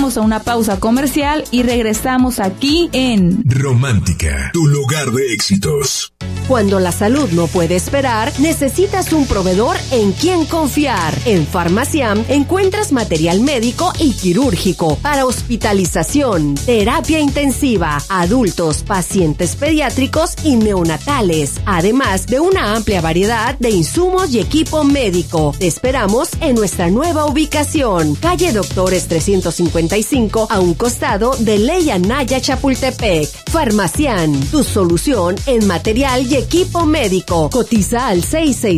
Vamos a una pausa comercial y regresamos aquí en Romántica, tu lugar de éxitos. Cuando la salud no puede esperar, necesitas un proveedor en quien confiar. En Farmaciam encuentras material médico y quirúrgico para hospitalización, terapia intensiva, adultos, pacientes pediátricos y neonatales, además de una amplia variedad de insumos y equipo médico. Te esperamos en nuestra nueva ubicación, calle Doctores 355, a un costado de Ley Anaya Chapultepec. Farmaciam, tu solución en material y equipo médico. Cotiza al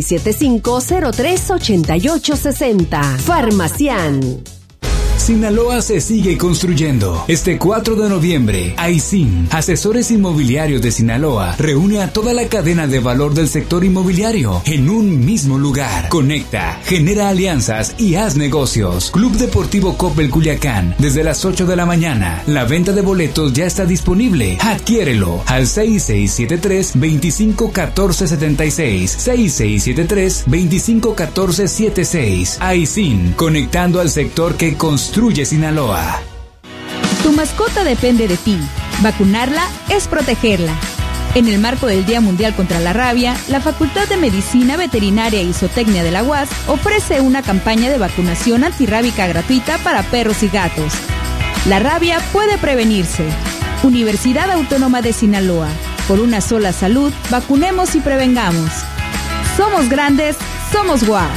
6675-038860. Farmaciam. Sinaloa se sigue construyendo. Este 4 de noviembre, AISIN, Asesores Inmobiliarios de Sinaloa, reúne a toda la cadena de valor del sector inmobiliario en un mismo lugar. Conecta, genera alianzas y haz negocios. Club Deportivo Coppel Culiacán, desde las 8 de la mañana. La venta de boletos ya está disponible. Adquiérelo al 6673-251476. 6673-251476. AISIN, conectando al sector que construye Sinaloa. Tu mascota depende de ti. Vacunarla es protegerla. En el marco del Día Mundial contra la Rabia, la Facultad de Medicina Veterinaria y Zootecnia de la UAS ofrece una campaña de vacunación antirrábica gratuita para perros y gatos. La rabia puede prevenirse. Universidad Autónoma de Sinaloa. Por una sola salud, vacunemos y prevengamos. Somos grandes, somos UAS.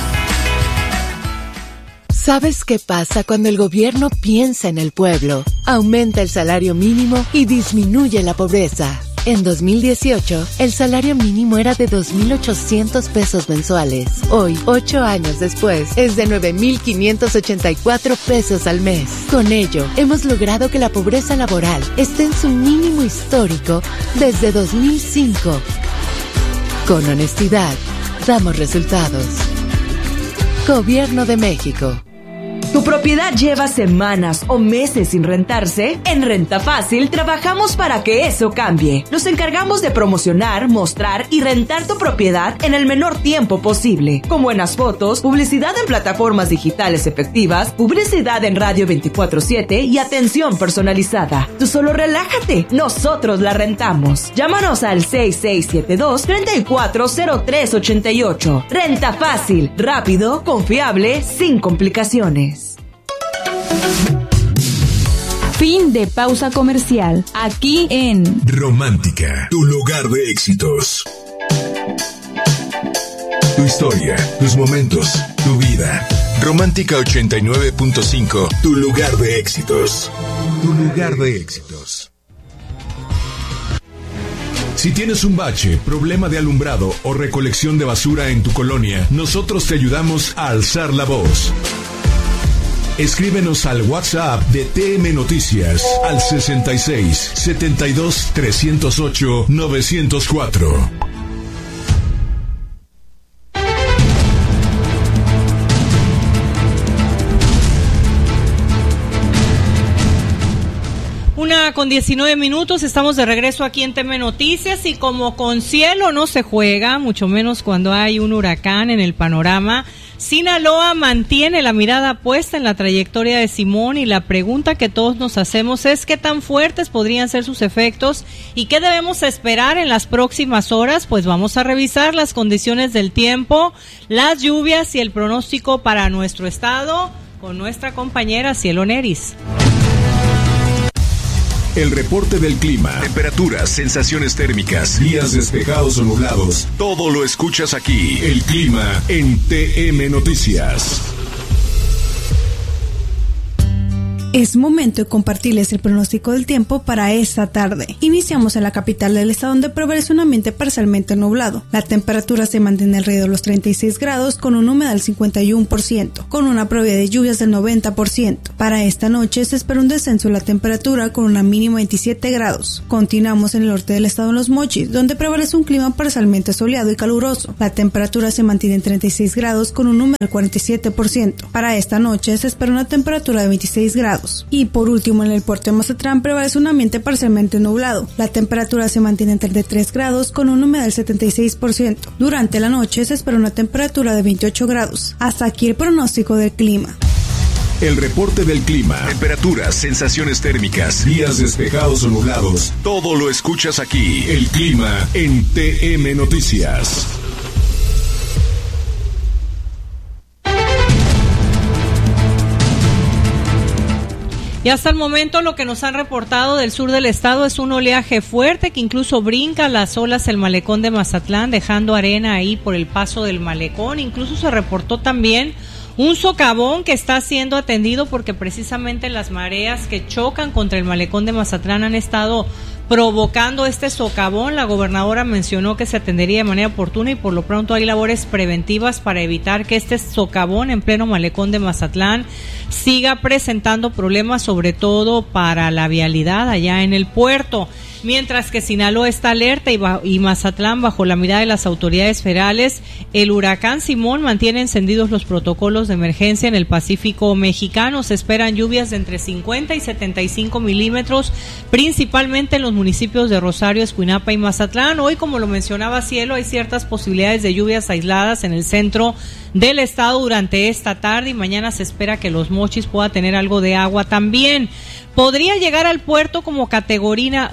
¿Sabes qué pasa cuando el gobierno piensa en el pueblo? Aumenta el salario mínimo y disminuye la pobreza. En 2018, el salario mínimo era de 2,800 pesos mensuales. Hoy, 8 años después, es de 9,584 pesos al mes. Con ello, hemos logrado que la pobreza laboral esté en su mínimo histórico desde 2005. Con honestidad, damos resultados. Gobierno de México. ¿Tu propiedad lleva semanas o meses sin rentarse? En Renta Fácil trabajamos para que eso cambie. Nos encargamos de promocionar, mostrar y rentar tu propiedad en el menor tiempo posible. Con buenas fotos, publicidad en plataformas digitales efectivas, publicidad en radio 24/7 y atención personalizada. Tú solo relájate, nosotros la rentamos. Llámanos al 6672-340388. Renta Fácil, rápido, confiable, sin complicaciones. Fin de pausa comercial. Aquí en Romántica, tu lugar de éxitos. Tu historia, tus momentos, tu vida. Romántica 89.5, tu lugar de éxitos. Tu lugar de éxitos. Si tienes un bache, problema de alumbrado o recolección de basura en tu colonia, nosotros te ayudamos a alzar la voz. Escríbenos al WhatsApp de TM Noticias al 66 72 308 904. Una con 19 minutos, estamos de regreso aquí en TM Noticias y como con cielo no se juega, mucho menos cuando hay un huracán en el panorama, Sinaloa mantiene la mirada puesta en la trayectoria de Simón y la pregunta que todos nos hacemos es ¿qué tan fuertes podrían ser sus efectos y qué debemos esperar en las próximas horas? Pues vamos a revisar las condiciones del tiempo, las lluvias y el pronóstico para nuestro estado con nuestra compañera Cielo Neris. El reporte del clima, temperaturas, sensaciones térmicas, días despejados o nublados, todo lo escuchas aquí. El clima en TM Noticias. Es momento de compartirles el pronóstico del tiempo para esta tarde. Iniciamos en la capital del estado donde prevalece un ambiente parcialmente nublado. La temperatura se mantiene alrededor de los 36 grados con una humedad del 51%, con una probabilidad de lluvias del 90%. Para esta noche se espera un descenso de la temperatura con una mínima de 27 grados. Continuamos en el norte del estado en Los Mochis, donde prevalece un clima parcialmente soleado y caluroso. La temperatura se mantiene en 36 grados con un humedad del 47%. Para esta noche se espera una temperatura de 26 grados. Y por último, en el puerto de Mazatlán prevalece un ambiente parcialmente nublado. La temperatura se mantiene en 33 grados con una humedad del 76%. Durante la noche se espera una temperatura de 28 grados. Hasta aquí el pronóstico del clima. El reporte del clima, temperaturas, sensaciones térmicas, días despejados o nublados. Todo lo escuchas aquí. El clima en TM Noticias. Y hasta el momento lo que nos han reportado del sur del estado es un oleaje fuerte que incluso brinca las olas el malecón de Mazatlán, dejando arena ahí por el paso del malecón. Incluso se reportó también un socavón que está siendo atendido porque precisamente las mareas que chocan contra el malecón de Mazatlán han estado provocando este socavón. La gobernadora mencionó que se atendería de manera oportuna y por lo pronto hay labores preventivas para evitar que este socavón en pleno malecón de Mazatlán siga presentando problemas, sobre todo para la vialidad allá en el puerto. Mientras que Sinaloa está alerta y Mazatlán bajo la mirada de las autoridades federales, el huracán Simón mantiene encendidos los protocolos de emergencia en el Pacífico mexicano. Se esperan lluvias de entre 50 y 75 milímetros, principalmente en los municipios de Rosario, Escuinapa y Mazatlán. Hoy, como lo mencionaba Cielo, hay ciertas posibilidades de lluvias aisladas en el centro del estado durante esta tarde y mañana se espera que Los Mochis pueda tener algo de agua también. Podría llegar al puerto como categoría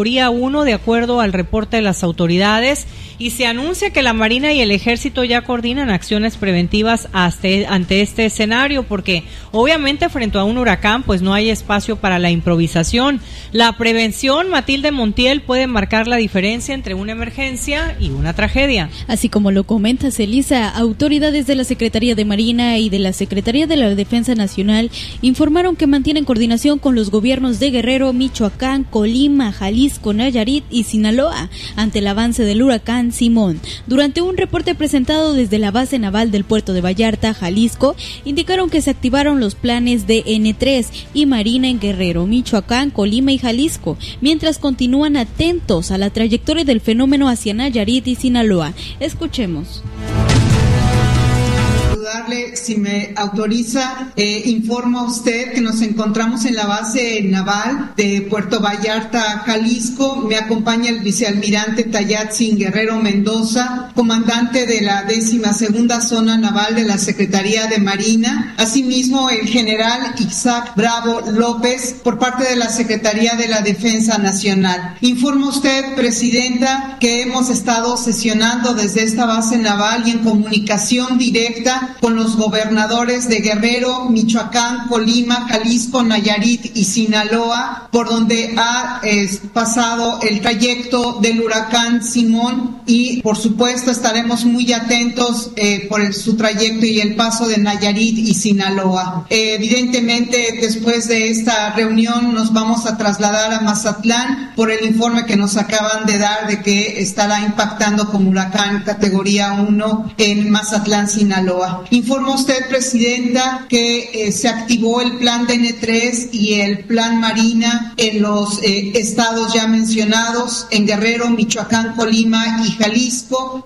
1 de acuerdo al reporte de las autoridades y se anuncia que la Marina y el Ejército ya coordinan acciones preventivas ante este escenario porque obviamente frente a un huracán pues no hay espacio para la improvisación. La prevención, Matilde Montiel, puede marcar la diferencia entre una emergencia y una tragedia. Así como lo comentas, Elisa, autoridades de la Secretaría de Marina y de la Secretaría de la Defensa Nacional informaron que mantienen coordinación con los gobiernos de Guerrero, Michoacán, Colima, Jalisco, Nayarit y Sinaloa ante el avance del huracán Simón. Durante un reporte presentado desde la base naval del puerto de Vallarta, Jalisco, indicaron que se activaron los planes de N3 y Marina en Guerrero, Michoacán, Colima y Jalisco, mientras continúan atentos a la trayectoria del fenómeno hacia Nayarit y Sinaloa. Escuchemos. Si me autoriza, informo a usted que nos encontramos en la base naval de Puerto Vallarta, Jalisco. Me acompaña el vicealmirante Tayatzin Guerrero Mendoza, comandante de la 12ª Zona Naval de la Secretaría de Marina. Asimismo, el general Isaac Bravo López, por parte de la Secretaría de la Defensa Nacional. Informo a usted, Presidenta, que hemos estado sesionando desde esta base naval y en comunicación directa con los gobernadores de Guerrero, Michoacán, Colima, Jalisco, Nayarit y Sinaloa, por donde ha pasado el trayecto del huracán Simón y por supuesto estaremos muy atentos por su trayecto y el paso de Nayarit y Sinaloa. Evidentemente, después de esta reunión nos vamos a trasladar a Mazatlán por el informe que nos acaban de dar de que estará impactando como huracán categoría 1 en Mazatlán, Sinaloa. Informa usted, Presidenta, que se activó el plan de N3 y el plan Marina en los estados ya mencionados, en Guerrero, Michoacán, Colima y Jalisco.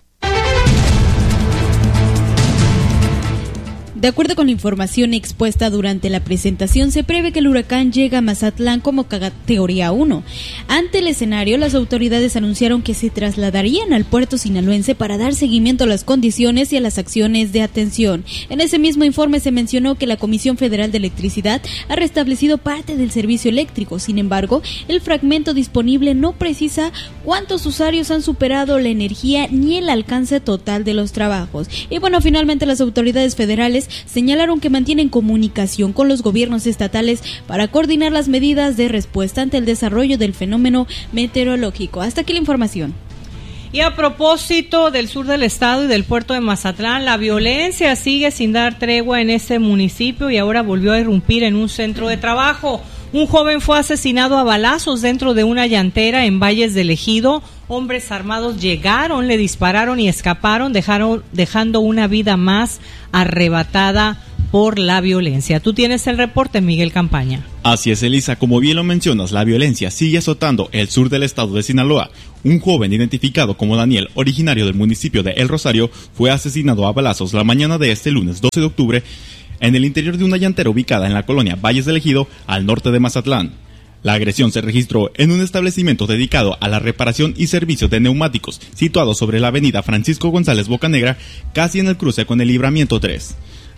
De acuerdo con la información expuesta durante la presentación, se prevé que el huracán llega a Mazatlán como categoría 1. Ante el escenario, las autoridades anunciaron que se trasladarían al puerto sinaloense para dar seguimiento a las condiciones y a las acciones de atención. En ese mismo informe se mencionó que la Comisión Federal de Electricidad ha restablecido parte del servicio eléctrico. Sin embargo, el fragmento disponible no precisa cuántos usuarios han superado la energía ni el alcance total de los trabajos. Y bueno, finalmente las autoridades federales señalaron que mantienen comunicación con los gobiernos estatales para coordinar las medidas de respuesta ante el desarrollo del fenómeno meteorológico. Hasta aquí la información. Y a propósito del sur del estado y del puerto de Mazatlán, la violencia sigue sin dar tregua en este municipio y ahora volvió a irrumpir en un centro de trabajo. Un joven fue asesinado a balazos dentro de una llantera en Valles del Ejido. Hombres armados llegaron, le dispararon y escaparon, dejando una vida más arrebatada por la violencia. Tú tienes el reporte, Miguel Campaña. Así es, Elisa, como bien lo mencionas, la violencia sigue azotando el sur del estado de Sinaloa. Un joven identificado como Daniel, originario del municipio de El Rosario, fue asesinado a balazos la mañana de este lunes 12 de octubre en el interior de una llantera ubicada en la colonia Valles del Ejido, al norte de Mazatlán. La agresión se registró en un establecimiento dedicado a la reparación y servicio de neumáticos, situado sobre la avenida Francisco González Bocanegra, casi en el cruce con el Libramiento 3.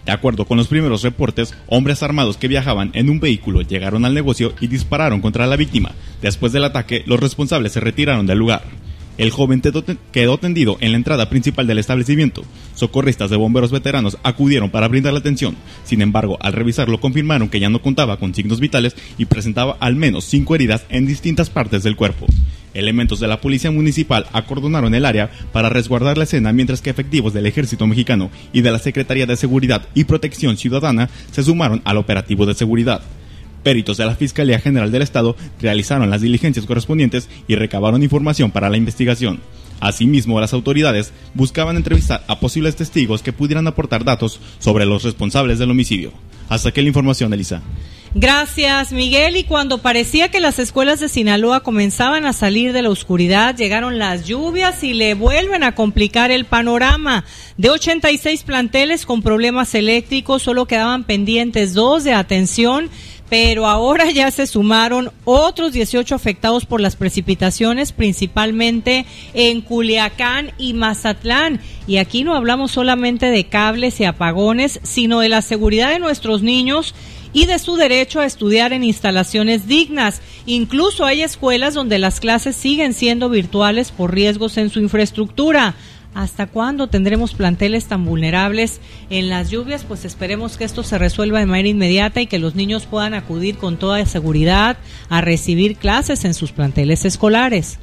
De acuerdo con los primeros reportes, hombres armados que viajaban en un vehículo llegaron al negocio y dispararon contra la víctima. Después del ataque, los responsables se retiraron del lugar. El joven quedó tendido en la entrada principal del establecimiento. Socorristas de bomberos veteranos acudieron para brindarle atención. Sin embargo, al revisarlo confirmaron que ya no contaba con signos vitales y presentaba al menos 5 heridas en distintas partes del cuerpo. Elementos de la policía municipal acordonaron el área para resguardar la escena, mientras que efectivos del Ejército Mexicano y de la Secretaría de Seguridad y Protección Ciudadana se sumaron al operativo de seguridad. Peritos de la Fiscalía General del Estado realizaron las diligencias correspondientes y recabaron información para la investigación. Asimismo, las autoridades buscaban entrevistar a posibles testigos que pudieran aportar datos sobre los responsables del homicidio. Hasta aquí la información, Elisa. Gracias, Miguel. Y cuando parecía que las escuelas de Sinaloa comenzaban a salir de la oscuridad, llegaron las lluvias y le vuelven a complicar el panorama. De 86 planteles con problemas eléctricos, solo quedaban pendientes 2 de atención, pero ahora ya se sumaron otros 18 afectados por las precipitaciones, principalmente en Culiacán y Mazatlán. Y aquí no hablamos solamente de cables y apagones, sino de la seguridad de nuestros niños y de su derecho a estudiar en instalaciones dignas. Incluso hay escuelas donde las clases siguen siendo virtuales por riesgos en su infraestructura. ¿Hasta cuándo tendremos planteles tan vulnerables en las lluvias? Pues esperemos que esto se resuelva de manera inmediata y que los niños puedan acudir con toda seguridad a recibir clases en sus planteles escolares.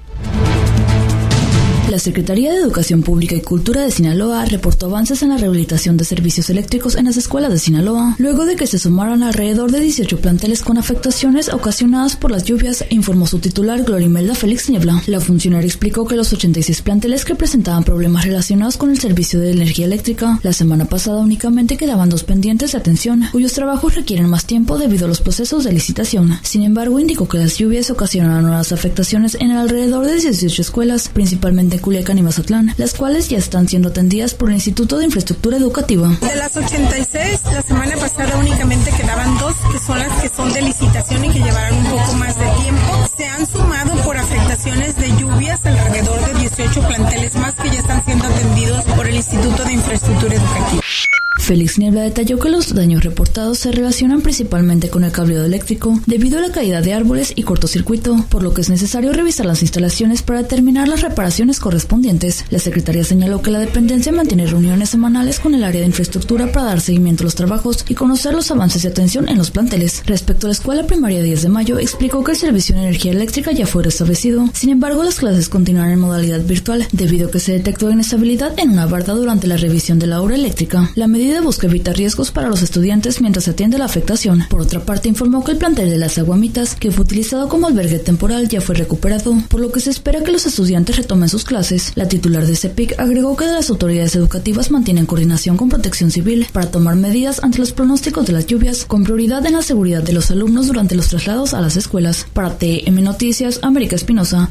La Secretaría de Educación Pública y Cultura de Sinaloa reportó avances en la rehabilitación de servicios eléctricos en las escuelas de Sinaloa, luego de que se sumaran alrededor de 18 planteles con afectaciones ocasionadas por las lluvias, informó su titular Glorimelda Félix Niebla. La funcionaria explicó que los 86 planteles que presentaban problemas relacionados con el servicio de energía eléctrica, la semana pasada únicamente quedaban 2 pendientes de atención, cuyos trabajos requieren más tiempo debido a los procesos de licitación. Sin embargo, indicó que las lluvias ocasionaron nuevas afectaciones en alrededor de 18 escuelas, principalmente Culiacán y Mazatlán, las cuales ya están siendo atendidas por el Instituto de Infraestructura Educativa. De las 86, la semana pasada únicamente quedaban 2, que son las que son de licitación y que llevarán un poco más de tiempo. Se han sumado por afectaciones de lluvias alrededor de 18 planteles más que ya están siendo atendidos por el Instituto de Infraestructura Educativa. Félix Niebla detalló que los daños reportados se relacionan principalmente con el cableado eléctrico debido a la caída de árboles y cortocircuito, por lo que es necesario revisar las instalaciones para determinar las reparaciones correspondientes. La secretaria señaló que la dependencia mantiene reuniones semanales con el área de infraestructura para dar seguimiento a los trabajos y conocer los avances de atención en los planteles. Respecto a la escuela primaria 10 de mayo, explicó que el servicio de energía eléctrica ya fue restablecido. Sin embargo, las clases continúan en modalidad virtual debido a que se detectó inestabilidad en una barda durante la revisión de la obra eléctrica. La medida busca evitar riesgos para los estudiantes mientras se atiende la afectación. Por otra parte, informó que el plantel de las Aguamitas, que fue utilizado como albergue temporal, ya fue recuperado, por lo que se espera que los estudiantes retomen sus clases. La titular de CEPIC agregó que las autoridades educativas mantienen coordinación con Protección Civil para tomar medidas ante los pronósticos de las lluvias, con prioridad en la seguridad de los alumnos durante los traslados a las escuelas. Para TM Noticias, América Espinosa.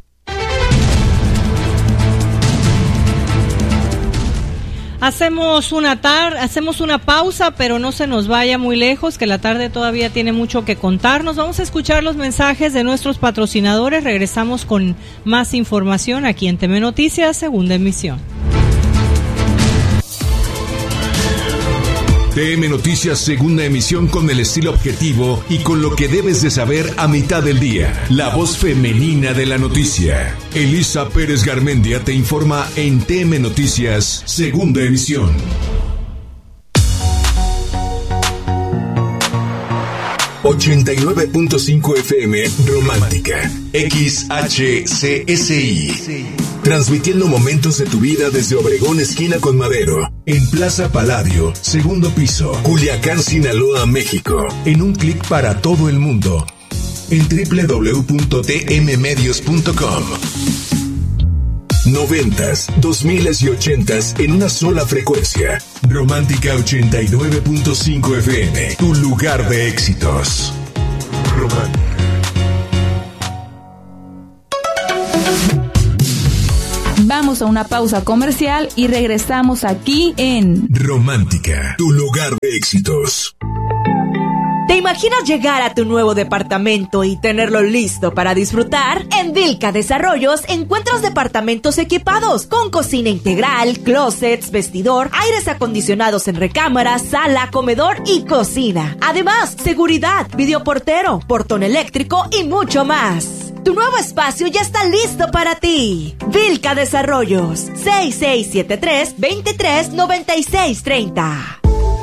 Hacemos una pausa, pero no se nos vaya muy lejos, que la tarde todavía tiene mucho que contarnos. Vamos a escuchar los mensajes de nuestros patrocinadores. Regresamos con más información aquí en TM Noticias, segunda emisión. TM Noticias, segunda emisión, con el estilo objetivo y con lo que debes de saber a mitad del día. La voz femenina de la noticia. Elisa Pérez Garmendia te informa en TM Noticias, segunda emisión. ...89.5 FM Romántica, XHCSI... transmitiendo momentos de tu vida desde Obregón, esquina con Madero, en Plaza Palladio, segundo piso, Culiacán, Sinaloa, México, en un clic para todo el mundo, en www.tmmedios.com. 90s, 2000s y 80s en una sola frecuencia. Romántica 89.5 FM, tu lugar de éxitos. Romántica. Vamos a una pausa comercial y regresamos aquí en Romántica, tu lugar de éxitos. ¿Te imaginas llegar a tu nuevo departamento y tenerlo listo para disfrutar? En Vilca Desarrollos encuentras departamentos equipados con cocina integral, closets, vestidor, aires acondicionados en recámara, sala, comedor y cocina. Además, seguridad, videoportero, portón eléctrico y mucho más. Tu nuevo espacio ya está listo para ti. Vilca Desarrollos, 6673-239630.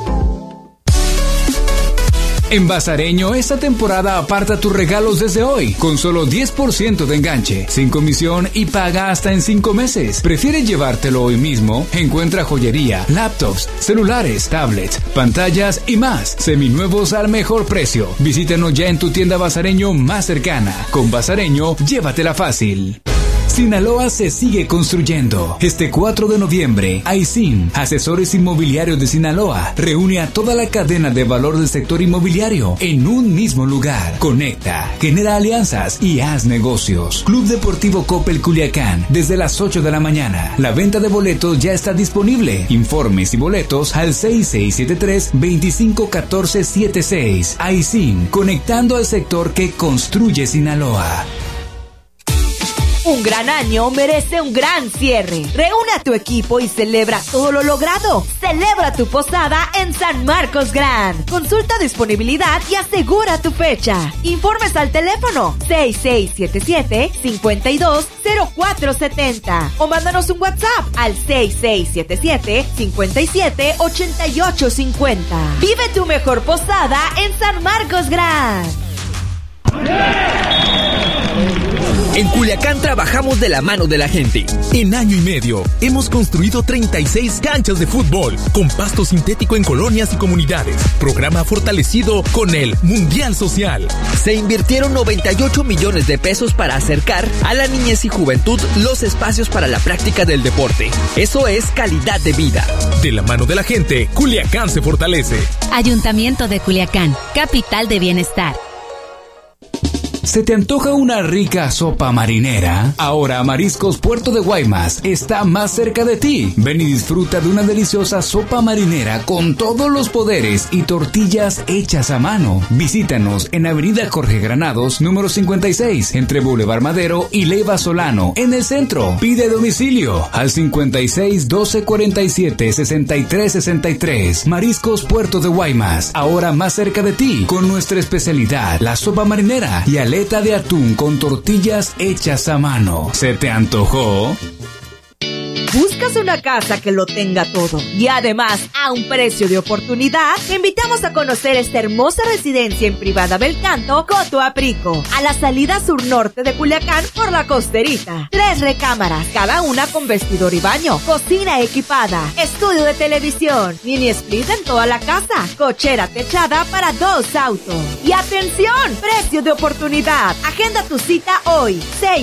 En Bazareño, esta temporada aparta tus regalos desde hoy, con solo 10% de enganche, sin comisión y paga hasta en 5 meses. ¿Prefieres llevártelo hoy mismo? Encuentra joyería, laptops, celulares, tablets, pantallas y más, seminuevos al mejor precio. Visítanos ya en tu tienda Bazareño más cercana. Con Bazareño, llévatela fácil. Sinaloa se sigue construyendo. Este 4 de noviembre, AISIN, Asesores Inmobiliarios de Sinaloa, reúne a toda la cadena de valor del sector inmobiliario en un mismo lugar. Conecta, genera alianzas y haz negocios. Club Deportivo Coppel Culiacán, desde las 8 de la mañana. La venta de boletos ya está disponible. Informes y boletos al 6673-251476. AISIN, conectando al sector que construye Sinaloa. Un gran año merece un gran cierre. Reúne a tu equipo y celebra todo lo logrado. Celebra tu posada en San Marcos Grand. Consulta disponibilidad y asegura tu fecha. Informes al teléfono 6677-520470 o mándanos un WhatsApp al 6677-578850. Vive tu mejor posada en San Marcos Grand. En Culiacán trabajamos de la mano de la gente. En año y medio hemos construido 36 canchas de fútbol con pasto sintético en colonias y comunidades. Programa fortalecido con el Mundial Social. Se invirtieron 98 millones de pesos para acercar a la niñez y juventud los espacios para la práctica del deporte. Eso es calidad de vida. De la mano de la gente, Culiacán se fortalece. Ayuntamiento de Culiacán, capital de bienestar. ¿Se te antoja una rica sopa marinera? Ahora Mariscos Puerto de Guaymas está más cerca de ti. Ven y disfruta de una deliciosa sopa marinera con todos los poderes y tortillas hechas a mano. Visítanos en Avenida Jorge Granados, número 56, entre Boulevard Madero y Leiva Solano, en el centro. Pide domicilio al 56 12 47 63 63. Mariscos Puerto de Guaymas, ahora más cerca de ti, con nuestra especialidad, la sopa marinera y aleta de atún con tortillas hechas a mano. ¿Se te antojó? ¿Buscas una casa que lo tenga todo y además a un precio de oportunidad? Te invitamos a conocer esta hermosa residencia en Privada Belcanto, Coto Aprico, a la salida sur-norte de Culiacán por la Costerita. 3 recámaras, cada una con vestidor y baño, cocina equipada, estudio de televisión, mini split en toda la casa, cochera techada para 2 autos. Y atención, precio de oportunidad. Agenda tu cita hoy,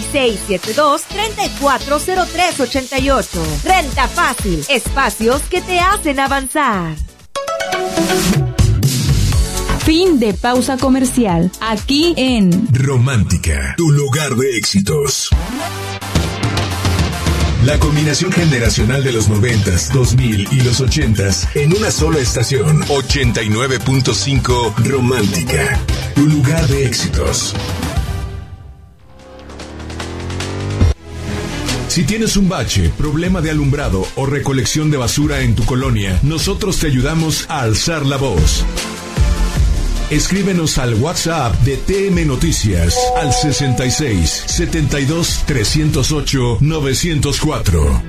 6672-340388. Renta fácil, espacios que te hacen avanzar. Fin de pausa comercial. Aquí en Romántica, tu lugar de éxitos. La combinación generacional de los 90s, 2000 y los 80s en una sola estación. 89.5 Romántica, tu lugar de éxitos. Si tienes un bache, problema de alumbrado o recolección de basura en tu colonia, nosotros te ayudamos a alzar la voz. Escríbenos al WhatsApp de TM Noticias al 66 72 308 904.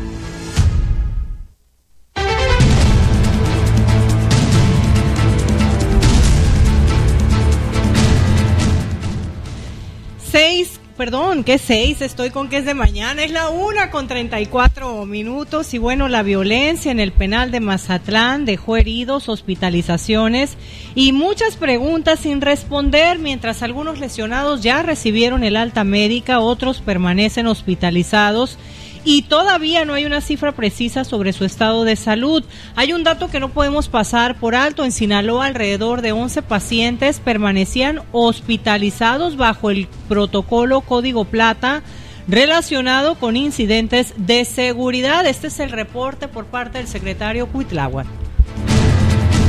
¿Qué 6? Estoy con que es de mañana. Es la 1:34. Y bueno, la violencia en el penal de Mazatlán dejó heridos, hospitalizaciones y muchas preguntas sin responder, mientras algunos lesionados ya recibieron el alta médica, otros permanecen hospitalizados y todavía no hay una cifra precisa sobre su estado de salud. Hay un dato que no podemos pasar por alto. En Sinaloa, alrededor de 11 pacientes permanecían hospitalizados bajo el protocolo Código Plata relacionado con incidentes de seguridad. Este es el reporte por parte del secretario Cuitláhuac.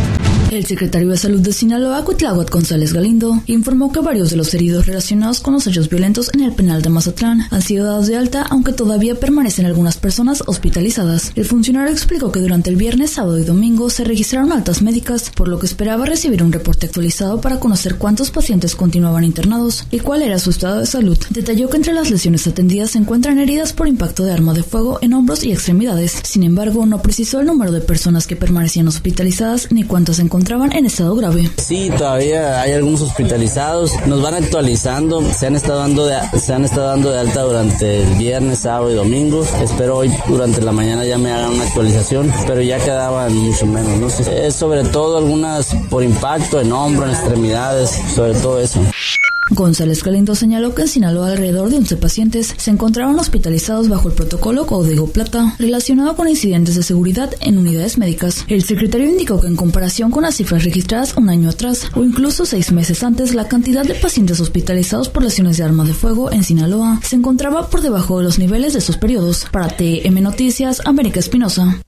El secretario de Salud de Sinaloa, Cuitláhuac González Galindo, informó que varios de los heridos relacionados con los hechos violentos en el penal de Mazatlán han sido dados de alta, aunque todavía permanecen algunas personas hospitalizadas. El funcionario explicó que durante el viernes, sábado y domingo se registraron altas médicas, por lo que esperaba recibir un reporte actualizado para conocer cuántos pacientes continuaban internados y cuál era su estado de salud. Detalló que entre las lesiones atendidas se encuentran heridas por impacto de arma de fuego en hombros y extremidades. Sin embargo, no precisó el número de personas que permanecían hospitalizadas ni cuántas se encontraban en estado grave. Sí, todavía hay algunos hospitalizados. Nos van actualizando. Se han estado dando de alta durante el viernes, sábado y domingo. Espero hoy durante la mañana ya me hagan una actualización, pero ya quedaban mucho menos, ¿no? Es sobre todo algunas por impacto en hombro, en extremidades, sobre todo eso. González Galindo señaló que en Sinaloa alrededor de 11 pacientes se encontraban hospitalizados bajo el protocolo Código Plata relacionado con incidentes de seguridad en unidades médicas. El secretario indicó que en comparación con las cifras registradas un año atrás o incluso 6 meses antes, la cantidad de pacientes hospitalizados por lesiones de arma de fuego en Sinaloa se encontraba por debajo de los niveles de esos periodos. Para TM Noticias, América Espinosa.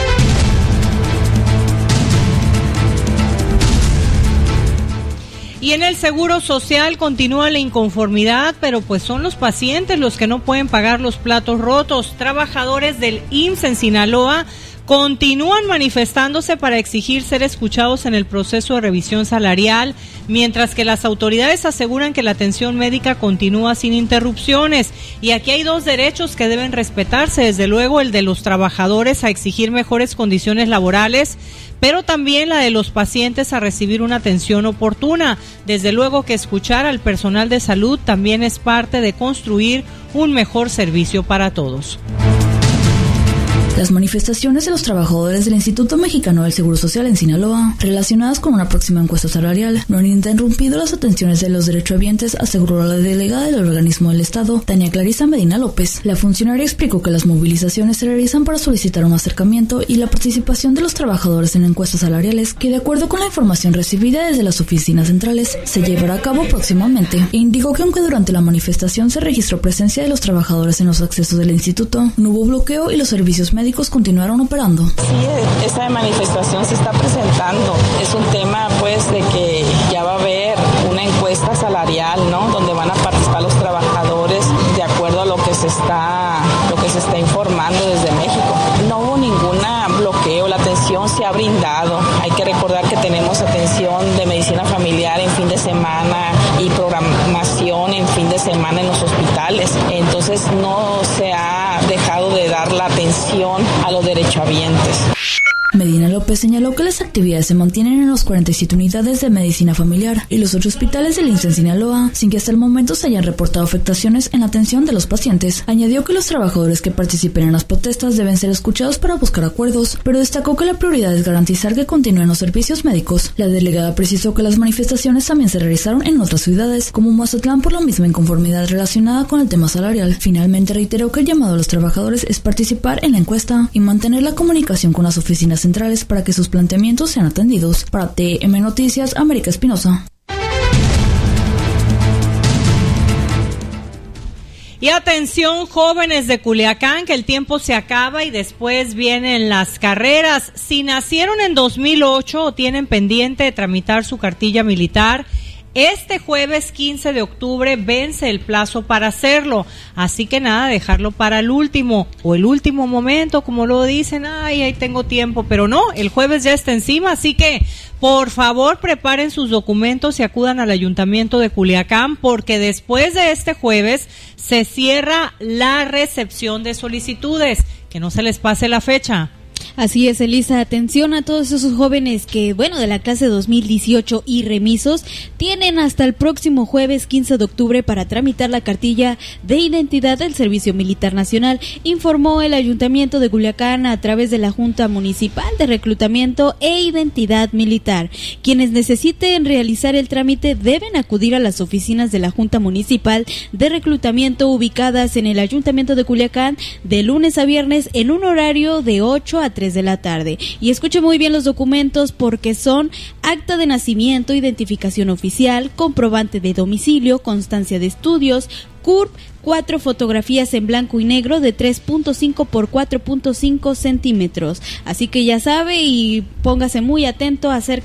Y en el Seguro Social continúa la inconformidad, pero pues son los pacientes los que no pueden pagar los platos rotos. Trabajadores del IMSS en Sinaloa continúan manifestándose para exigir ser escuchados en el proceso de revisión salarial, mientras que las autoridades aseguran que la atención médica continúa sin interrupciones. Y aquí hay dos derechos que deben respetarse, desde luego el de los trabajadores a exigir mejores condiciones laborales, pero también la de los pacientes a recibir una atención oportuna. Desde luego que escuchar al personal de salud también es parte de construir un mejor servicio para todos. Las manifestaciones de los trabajadores del Instituto Mexicano del Seguro Social en Sinaloa, relacionadas con una próxima encuesta salarial, no han interrumpido las atenciones de los derechohabientes, aseguró la delegada del organismo del Estado, Tania Clarisa Medina López. La funcionaria explicó que las movilizaciones se realizan para solicitar un acercamiento y la participación de los trabajadores en encuestas salariales, que de acuerdo con la información recibida desde las oficinas centrales, se llevará a cabo próximamente. E indicó que aunque durante la manifestación se registró presencia de los trabajadores en los accesos del instituto, no hubo bloqueo y los servicios médicos continuaron operando. Sí, esta manifestación se está presentando. Es un tema, pues, de que ya va a haber una encuesta salarial, ¿no? Donde van a participar los trabajadores de acuerdo a lo que se está informando desde México. No hubo ningún bloqueo, la atención se ha brindado. Hay que recordar que tenemos atención de medicina familiar en fin de semana y programación en fin de semana en los hospitales. Entonces no se ha dejado de dar la atención a los derechohabientes. Medina López señaló que las actividades se mantienen en las 47 unidades de medicina familiar y los 8 hospitales del IMSS en Sinaloa, sin que hasta el momento se hayan reportado afectaciones en la atención de los pacientes. Añadió que los trabajadores que participen en las protestas deben ser escuchados para buscar acuerdos, pero destacó que la prioridad es garantizar que continúen los servicios médicos. La delegada precisó que las manifestaciones también se realizaron en otras ciudades, como Mazatlán, por la misma inconformidad relacionada con el tema salarial. Finalmente reiteró que el llamado a los trabajadores es participar en la encuesta y mantener la comunicación con las oficinas centrales para que sus planteamientos sean atendidos. Para TM Noticias, América Espinosa. Y atención, jóvenes de Culiacán, que el tiempo se acaba y después vienen las carreras. Si nacieron en 2008 o tienen pendiente de tramitar su cartilla militar, este jueves 15 de octubre vence el plazo para hacerlo, así que nada, dejarlo para el último o el último momento, como lo dicen, ay, ahí tengo tiempo, pero no, el jueves ya está encima, así que por favor preparen sus documentos y acudan al Ayuntamiento de Culiacán, porque después de este jueves se cierra la recepción de solicitudes, que no se les pase la fecha. Así es, Elisa, atención a todos esos jóvenes que, de la clase 2018 y remisos, tienen hasta el próximo jueves 15 de octubre para tramitar la cartilla de identidad del Servicio Militar Nacional, informó el Ayuntamiento de Culiacán a través de la Junta Municipal de Reclutamiento e Identidad Militar. Quienes necesiten realizar el trámite deben acudir a las oficinas de la Junta Municipal de Reclutamiento ubicadas en el Ayuntamiento de Culiacán de lunes a viernes en un horario de 8 a 3 de la tarde. Y escuche muy bien los documentos, porque son acta de nacimiento, identificación oficial, comprobante de domicilio, constancia de estudios, CURP, 4 fotografías en blanco y negro de 3.5 por 4.5 centímetros. Así que ya sabe, y póngase muy atento acerca